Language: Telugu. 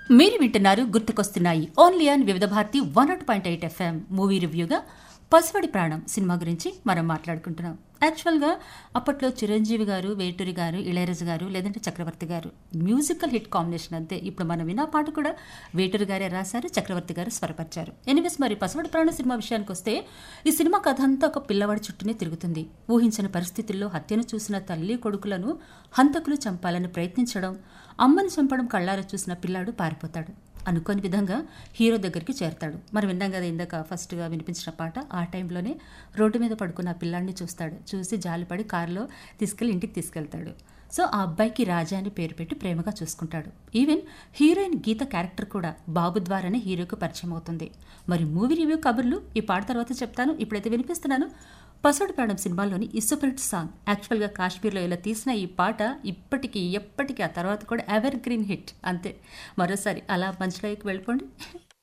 మీరు వింటున్నారు గుర్తుకొస్తున్నాయి ఓన్లీ ఆన్ వివిధ భారతి 101.8 ఎఫ్ఎం మూవీ రివ్యూగా పసివాడి ప్రాణం సినిమా గురించి మనం మాట్లాడుకుంటున్నాం. యాక్చువల్గా అప్పట్లో చిరంజీవి గారు, వేటూరి గారు, ఇళయరాజా గారు లేదంటే చక్రవర్తి గారు మ్యూజికల్ హిట్ కాంబినేషన్ అంతే. ఇప్పుడు మనం విన్న పాట కూడా వేటూరి గారే రాశారు, చక్రవర్తి గారు స్వరపరిచారు. ఎనీవేస్, మరి పసివాడి ప్రాణం సినిమా విషయానికి వస్తే ఈ సినిమా కథ అంతా ఒక పిల్లవాడి చుట్టూనే తిరుగుతుంది. ఊహించని పరిస్థితుల్లో హత్యను చూసిన తల్లి కొడుకులను హంతకులు చంపాలని ప్రయత్నించడం, అమ్మని చంపడం కళ్ళారా చూసిన పిల్లాడు పారిపోతాడు. అనుకోని విధంగా హీరో దగ్గరికి చేరతాడు. మరి విన్నాం కదా ఇందాక ఫస్ట్గా వినిపించిన పాట. ఆ టైంలోనే రోడ్డు మీద పడుకున్న ఆ పిల్లాడిని చూస్తాడు. చూసి జాలిపడి కారులో తీసుకెళ్లి ఇంటికి తీసుకెళ్తాడు. సో ఆ అబ్బాయికి రాజా అని పేరు పెట్టి ప్రేమగా చూసుకుంటాడు. ఈవెన్ హీరోయిన్ గీత క్యారెక్టర్ కూడా బాబు ద్వారానే హీరోకు పరిచయం అవుతుంది. మరి మూవీ రివ్యూ కబుర్లు ఈ పాట తర్వాత చెప్తాను. ఇప్పుడైతే వినిపిస్తున్నాను పసివాడి ప్రాణం సినిమాలోని ఈ సూపర్ హిట్ సాంగ్. యాక్చువల్గా కాశ్మీర్లో ఇలా తీసిన ఈ పాట ఇప్పటికీ ఎప్పటికీ ఆ తర్వాత కూడా ఎవర్ గ్రీన్ హిట్ అంతే. మరోసారి అలా మంచిలోకి వెళ్ళిపోండి.